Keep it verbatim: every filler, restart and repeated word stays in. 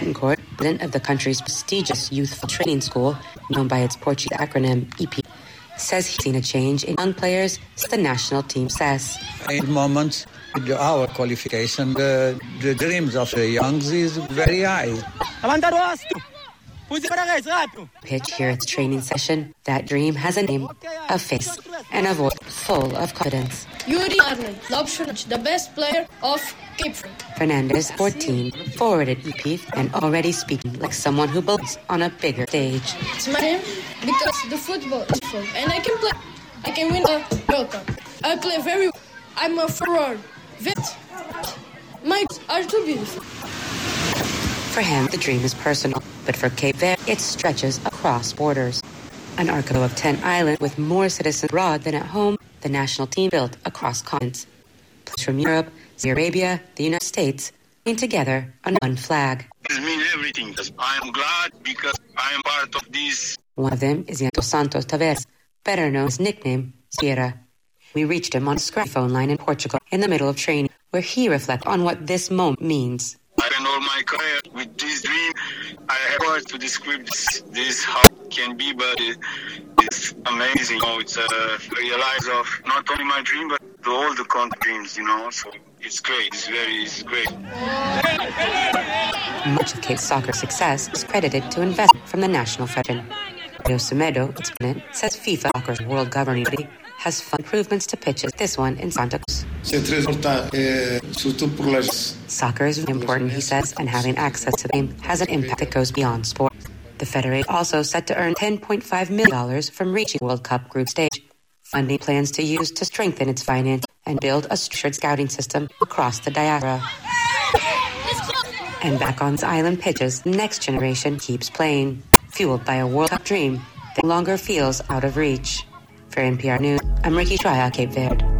Betancourt, president of the country's prestigious youth training school, known by its Portuguese acronym E P, says he's seen a change in young players since the national team success. In moments, our qualification, the, the dreams of the youngs is very high. Pitch here at its training session, that dream has a name, a face, and a voice full of confidence. Yuri Arnold, the best player of Cape Verde. Fernandez, fourteen, forward at E P and already speaking like someone who belongs on a bigger stage. It's my name because the football is full and I can play. I can win a World Cup. I play very well. I'm a forward. Vet. My are too beautiful. For him, the dream is personal, but for Cape Verde, it stretches across borders. An archipelago of ten islands with more citizens abroad than at home, the national team built across continents. Players from Europe, Saudi Arabia, the United States, came together on one flag. This means everything. I am glad because I am part of this. One of them is Iago Santos Tavares, better known as nickname Sierra. We reached him on a scratch phone line in Portugal in the middle of training, where he reflects on what this moment means. I spent all my career with this dream. I have words to describe this, this how it can be, but it, it's amazing. You know, it's a realize of not only my dream, but all the country dreams, you know. So it's great. It's very it's great. Much of Cape soccer success is credited to investment from the national federation. Leo Semedo, its president, says FIFA Soccer's world governing body has fund improvements to pitches, this one in Santa Cruz. Soccer is important, he says, and having access to the game has an impact that goes beyond sport. The Federation also set to earn ten point five million dollars from reaching World Cup group stage, funding plans to use to strengthen its finance and build a structured scouting system across the diaspora. And back on its island pitches, the next generation keeps playing, fueled by a World Cup dream that no longer feels out of reach. For N P R News, I'm Ricky Traya, Cape Verde.